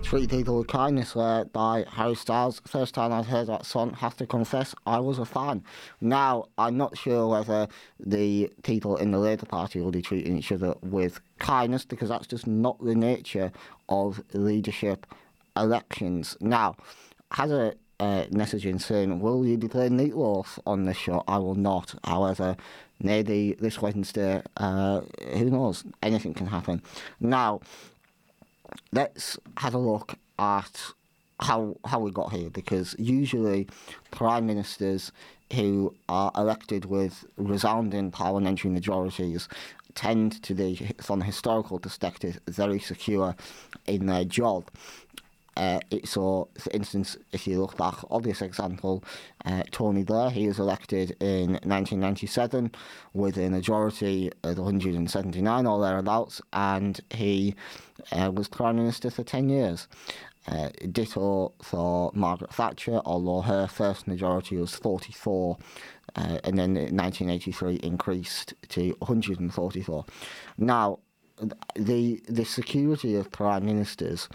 Treat People with Kindness by Harry Styles. First time I'd heard that song, have to confess, I was a fan. Now, I'm not sure whether the people in the Labour Party will be treating each other with kindness, because that's just not the nature of leadership elections. Now, has a messaging saying, will you be playing Meatloaf on this show? I will not. However, maybe this Wednesday, who knows? Anything can happen. Now, let's have a look at how we got here, because usually prime ministers who are elected with resounding parliamentary majorities tend to be, from a historical perspective, very secure in their job. So, for instance, if you look back, obvious example, Tony Blair, he was elected in 1997 with a majority of 179 or thereabouts, and he was Prime Minister for 10 years. Ditto for Margaret Thatcher, although her first majority was 44, and then in 1983 increased to 144. Now, the security of Prime Ministers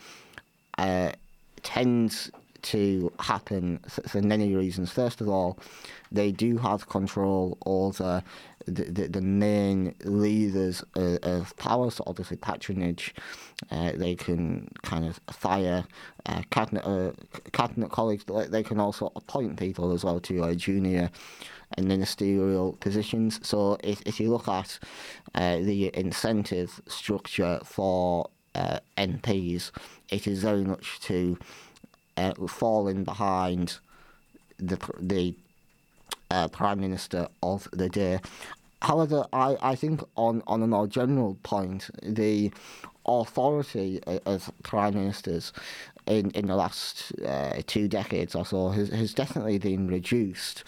tends to happen for many reasons. First of all, they do have control over the main levers of power, so obviously patronage. They can kind of fire cabinet colleagues, but they can also appoint people as well to junior and ministerial positions. So if you look at the incentive structure for MPs, it is very much to falling behind the Prime Minister of the day. However, I think on a more general point, the authority of Prime Ministers in the last 2 decades or so has definitely been reduced.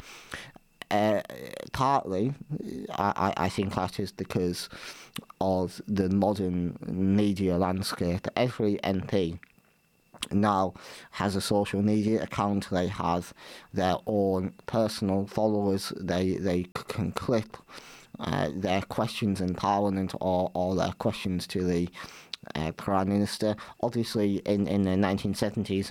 Partly, I think that is because of the modern media landscape. Every MP now has a social media account. They have their own personal followers. They can clip their questions in Parliament or their questions to the Prime Minister. Obviously, in the 1970s